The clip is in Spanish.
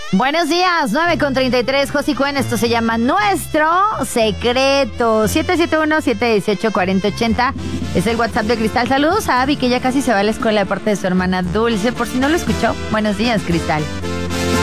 Buenos días, 9:33, Josi Cuen, esto se llama Nuestro Secreto. 771-718-4080 es el WhatsApp de Cristal. Saludos a Abby, que ya casi se va a la escuela de parte de su hermana Dulce, por si no lo escuchó. Buenos días, Cristal.